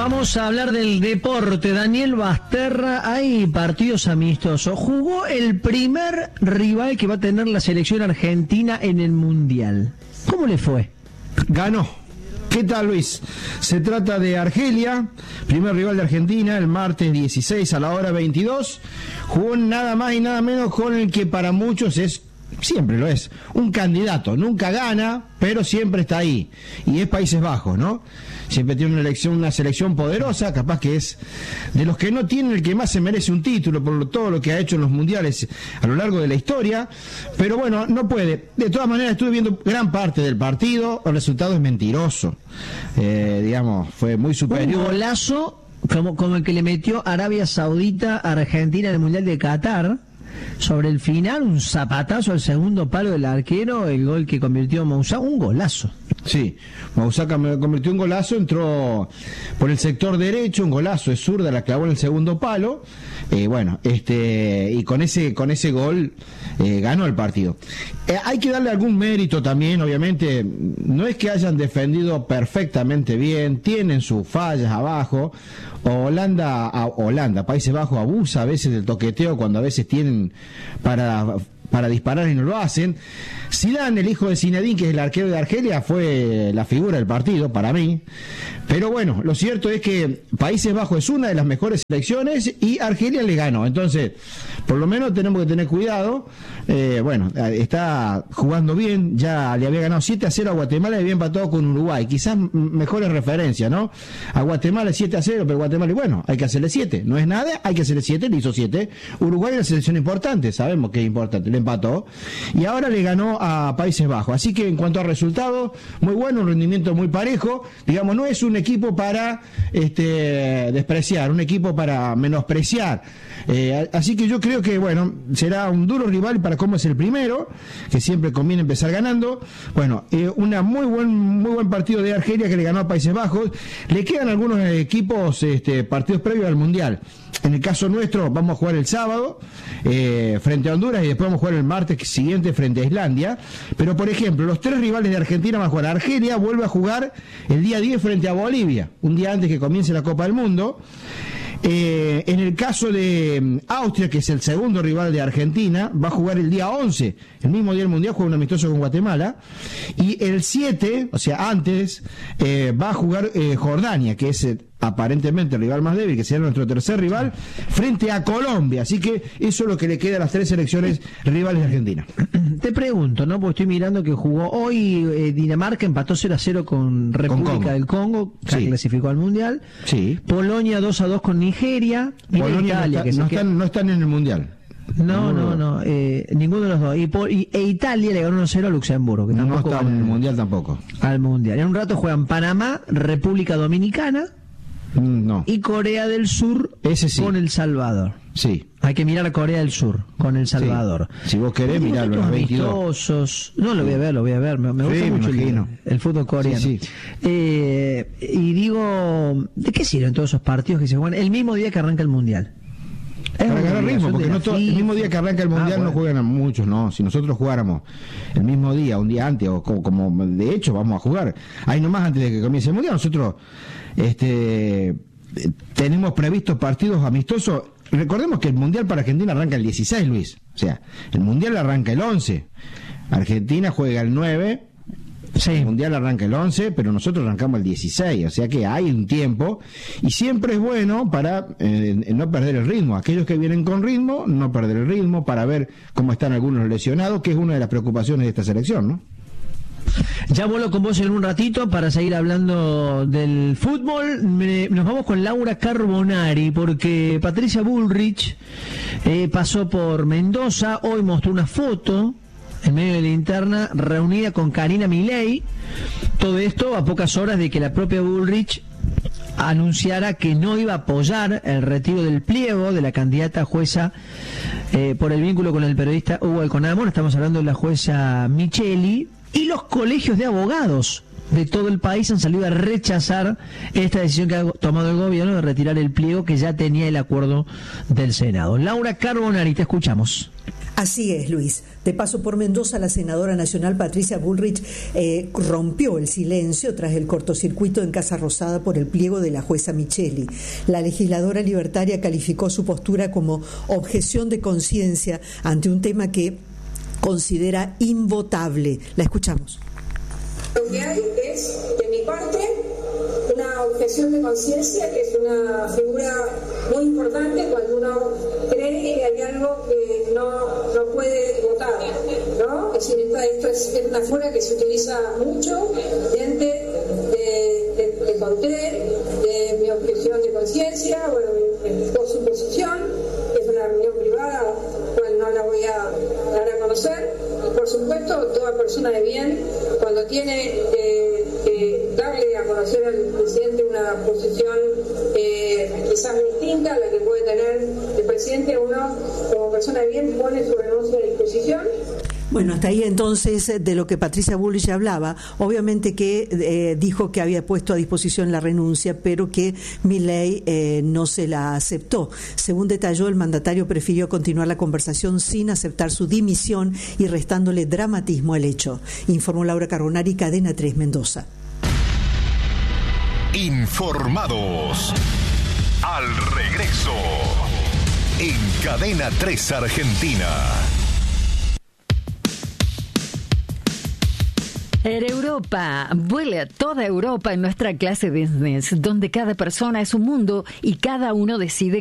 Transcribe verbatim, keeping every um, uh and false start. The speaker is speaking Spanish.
Vamos a hablar del deporte. Daniel Basterra, hay partidos amistosos. Jugó el primer rival que va a tener la selección argentina en el Mundial. ¿Cómo le fue? Ganó. ¿Qué tal, Luis? Se trata de Argelia, primer rival de Argentina, el martes dieciséis a la hora veintidós. Jugó nada más y nada menos con el que para muchos es, siempre lo es, un candidato. Nunca gana, pero siempre está ahí. Y es Países Bajos, ¿no? Siempre tiene una elección, una selección poderosa, capaz que es de los que no tienen el que más se merece un título por lo, todo lo que ha hecho en los mundiales a lo largo de la historia, pero bueno, no puede. De todas maneras, estuve viendo gran parte del partido, el resultado es mentiroso, eh, digamos, fue muy superior. Un golazo como, como el que le metió Arabia Saudita a Argentina en el Mundial de Qatar. Sobre el final, un zapatazo al segundo palo del arquero, el gol que convirtió Moussa, un golazo. Sí, Moussa convirtió un golazo, entró por el sector derecho, un golazo, es zurda, la clavó en el segundo palo, eh, bueno, este y con ese con ese gol eh, ganó el partido. Eh, hay que darle algún mérito también, obviamente, no es que hayan defendido perfectamente bien, tienen sus fallas abajo. Holanda, a Holanda, Países Bajos abusa a veces del toqueteo cuando a veces tienen para para disparar y no lo hacen. Zidane, el hijo de Zinedine, que es el arquero de Argelia, fue la figura del partido para mí. Pero bueno, lo cierto es que Países Bajos es una de las mejores selecciones y Argelia le ganó. Entonces, por lo menos tenemos que tener cuidado. Eh, bueno, está jugando bien, ya le había ganado siete a cero a Guatemala y había empatado con Uruguay. Quizás mejores referencias, ¿no? A Guatemala siete a cero, pero Guatemala, bueno, hay que hacerle siete. No es nada, hay que hacerle siete, le hizo siete. Uruguay es una selección importante, sabemos que es importante, le empató. Y ahora le ganó a Países Bajos. Así que en cuanto a resultados, muy bueno, un rendimiento muy parejo. Digamos, no es un equipo para este, despreciar, un equipo para menospreciar. Eh, así que yo creo que, bueno, será un duro rival para como es el primero, que siempre conviene empezar ganando. Bueno, eh, una muy buen muy buen partido de Argelia que le ganó a Países Bajos. Le quedan algunos equipos, este, partidos previos al Mundial. En el caso nuestro, vamos a jugar el sábado eh, frente a Honduras y después vamos a jugar el martes siguiente frente a Islandia. Pero, por ejemplo, los tres rivales de Argentina van a jugar. Argelia vuelve a jugar el día diez frente a Bolivia, un día antes que comience la Copa del Mundo. Eh, en el caso de Austria, que es el segundo rival de Argentina, va a jugar el día once, el mismo día del Mundial, juega un amistoso con Guatemala. Y el siete, o sea, antes, eh, va a jugar eh, Jordania, que es eh, aparentemente el rival más débil, que será nuestro tercer rival, frente a Colombia. Así que eso es lo que le queda a las tres selecciones rivales de Argentina. Te pregunto, ¿no? Porque estoy mirando que jugó hoy eh, Dinamarca, empató cero a cero con República con del Congo, que sí. clasificó al Mundial. Sí. Polonia dos a dos con Nigeria. Polonia Italia, no, está, que no, están, no están en el Mundial. No, no, no, eh, ninguno de los dos. Y, por, y e Italia le ganó uno a cero a Luxemburgo, que no tampoco está en el Mundial tampoco. Al Mundial. En un rato juegan Panamá, República Dominicana. No. Y Corea del Sur Ese sí. con El Salvador. Sí. Hay que mirar a Corea del Sur con El Salvador. Sí. Si vos querés mirarlo, los veintidós. No, lo voy a ver, lo voy a ver. Me, me gusta sí, mucho me el, el fútbol coreano. Sí, sí. Eh, y digo, ¿de qué sirven todos esos partidos que se juegan el mismo día que arranca el Mundial? Es para ganar ritmo, porque no todo, el mismo día que arranca el Mundial ah, bueno. no juegan a muchos, no. Si nosotros jugáramos el mismo día, un día antes, o como, como de hecho vamos a jugar, ahí nomás antes de que comience el Mundial, nosotros este tenemos previstos partidos amistosos. Recordemos que el Mundial para Argentina arranca el dieciséis, Luis. O sea, el Mundial arranca el once. Argentina juega el nueve. Sí. El Mundial arranca el once, pero nosotros arrancamos el dieciséis. O sea que hay un tiempo. Y siempre es bueno para eh, no perder el ritmo. Aquellos que vienen con ritmo, no perder el ritmo, para ver cómo están algunos lesionados, que es una de las preocupaciones de esta selección, ¿no? Ya vuelvo con vos en un ratito para seguir hablando del fútbol. Me, nos vamos con Laura Carbonari, porque Patricia Bullrich eh, pasó por Mendoza, hoy mostró una foto en medio de la interna reunida con Karina Milei. Todo esto a pocas horas de que la propia Bullrich anunciara que no iba a apoyar el retiro del pliego de la candidata jueza eh, por el vínculo con el periodista Hugo Alconamón. Estamos hablando de la jueza Micheli. Y los colegios de abogados de todo el país han salido a rechazar esta decisión que ha tomado el gobierno de retirar el pliego que ya tenía el acuerdo del Senado. Laura Carbonari, te escuchamos. Así es, Luis. De paso por Mendoza, la senadora nacional Patricia Bullrich eh, rompió el silencio tras el cortocircuito en Casa Rosada por el pliego de la jueza Micheli. La legisladora libertaria calificó su postura como objeción de conciencia ante un tema que considera invotable. La escuchamos. Lo que hay es, de mi parte, una objeción de conciencia, que es una figura muy importante cuando uno cree que hay algo que no, no puede votar, ¿no? Es decir, esta, esto es una figura que se utiliza mucho, gente de, de, de conté, de mi objeción de conciencia, bueno, por su posición, es una reunión privada, cual no la voy a dar a conocer. Por supuesto, toda persona de bien, cuando tiene eh, que darle a conocer al presidente una posición eh, quizás distinta a la que puede tener el presidente, uno como persona de bien pone su renuncia a disposición. Bueno, hasta ahí entonces de lo que Patricia Bullrich hablaba, obviamente que eh, dijo que había puesto a disposición la renuncia, pero que Milei eh, no se la aceptó. Según detalló, el mandatario prefirió continuar la conversación sin aceptar su dimisión y restándole dramatismo al hecho. Informó Laura Carbonari, Cadena tres, Mendoza. Informados. Al regreso. En Cadena tres Argentina. Air Europa, vuela toda Europa en nuestra clase business, donde cada persona es un mundo y cada uno decide